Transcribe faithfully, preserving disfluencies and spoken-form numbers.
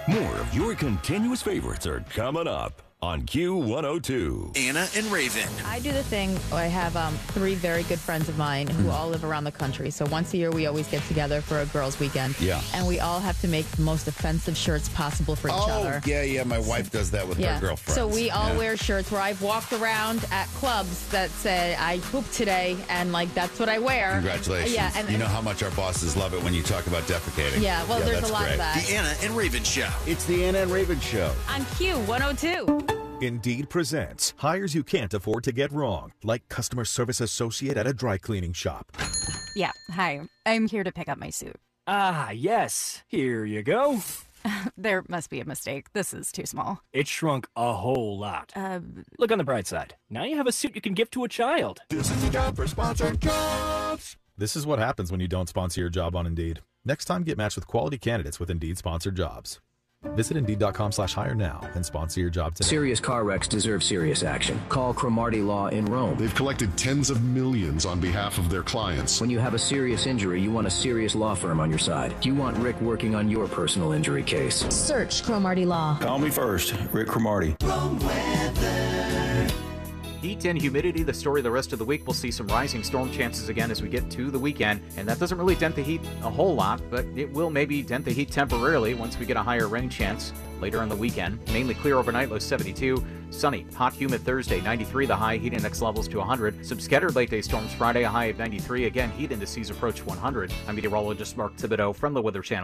More of your continuous favorites are coming up on Q one oh two. Anna and Raven. I do the thing. I have um, three very good friends of mine who all live around the country. So once a year, we always get together for a girls' weekend. Yeah. And we all have to make the most offensive shirts possible for each oh, other. yeah, yeah. My wife does that with Yeah. her girlfriends. So we all yeah. wear shirts where I've walked around at clubs that say I pooped today, and like that's what I wear. Congratulations. Yeah, and you know how much our bosses love it when you talk about defecating. Yeah, well, there's that's a lot great. of that. The Anna and Raven Show. It's the Anna and Raven Show. On Q one oh two. Indeed presents hires you can't afford to get wrong, like customer service associate at a dry cleaning shop. Yeah, hi. I'm here to pick up my suit. Ah, yes. Here you go. There must be a mistake. This is too small. It shrunk a whole lot. Uh, Look on the bright side. Now you have a suit you can give to a child. This is the job for sponsored jobs. This is what happens when you don't sponsor your job on Indeed. Next time, get matched with quality candidates with Indeed sponsored jobs. Visit Indeed.com slash hire now and sponsor your job today. Serious car wrecks deserve serious action. Call Cromartie Law in Rome. They've collected tens of millions on behalf of their clients. When you have a serious injury, you want a serious law firm on your side. You want Rick working on your personal injury case. Search Cromartie Law. Call me first, Rick Cromartie. Heat and humidity, the story the rest of the week. We'll see some rising storm chances again as we get to the weekend. And that doesn't really dent the heat a whole lot, but it will maybe dent the heat temporarily once we get a higher rain chance later on the weekend. Mainly clear overnight, low seventy-two. Sunny, hot, humid Thursday, ninety-three the high, heat index levels to one hundred. Some scattered late day storms Friday, a high of ninety-three. Again, heat indices approach one hundred. I'm meteorologist Mark Thibodeau from the Weather Channel.